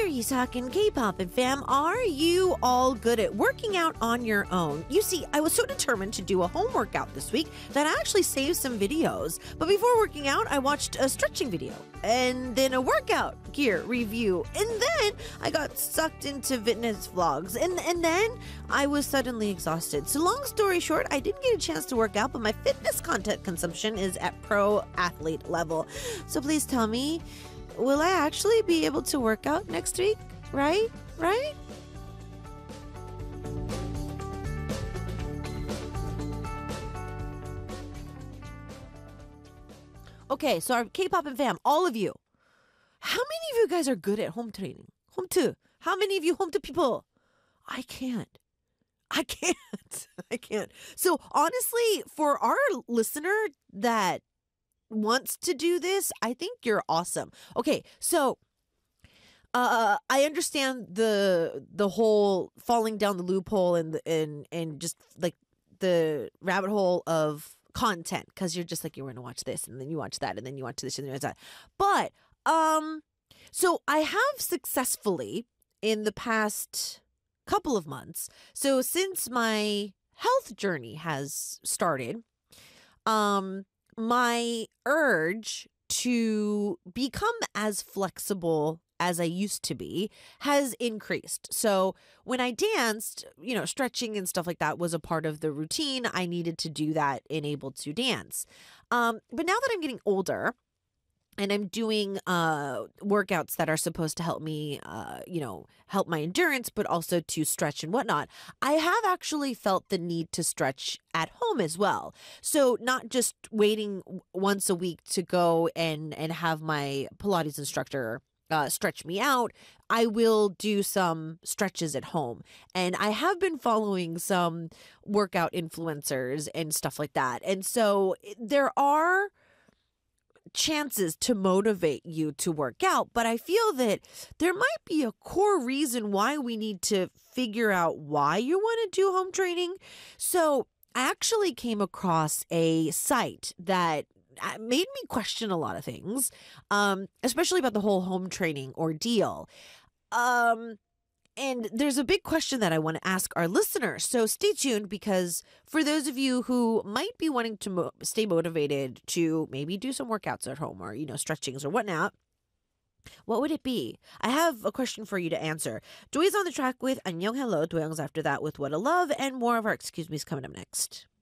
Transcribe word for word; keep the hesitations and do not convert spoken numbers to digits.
there, Isak and K-pop and fam. Are you all good at working out on your own? You see, I was so determined to do a home workout this week that I actually saved some videos. But before working out, I watched a stretching video and then a workout gear review. And then I got sucked into fitness vlogs. And, and then I was suddenly exhausted. So long story short, I didn't get a chance to work out, but my fitness content consumption is at pro athlete level. So please tell me, will I actually be able to work out next week? Right? Right? Okay, so our K-pop and fam, all of you, how many of you guys are good at home training? Home to? How many of you home to people? I can't. I can't. I can't. So honestly, for our listener that wants to do this, I think you're awesome. Okay, so uh, I understand the the whole falling down the loophole and the, and and just like the rabbit hole of content, because you're just like, you're going to watch this and then you watch that and then you watch this and then you watch that. But um, so I have successfully in the past couple of months. So since my health journey has started, um. my urge to become as flexible as I used to be has increased. So when I danced, you know, stretching and stuff like that was a part of the routine. I needed to do that and able to dance. Um, but now that I'm getting older, and I'm doing uh, workouts that are supposed to help me, uh, you know, help my endurance, but also to stretch and whatnot, I have actually felt the need to stretch at home as well. So not just waiting once a week to go and, and have my Pilates instructor uh, stretch me out. I will do some stretches at home. And I have been following some workout influencers and stuff like that. And so there are chances to motivate you to work out, but I feel that there might be a core reason why we need to figure out why you want to do home training. So I actually came across a site that made me question a lot of things, um, especially about the whole home training ordeal. Um, And there's a big question that I want to ask our listeners. So stay tuned, because for those of you who might be wanting to mo- stay motivated to maybe do some workouts at home or, you know, stretchings or whatnot, what would it be? I have a question for you to answer. Doi is on the track with Annyeong Hello. Doyoung's after that with What a Love, and more of our Excuse Me's coming up next.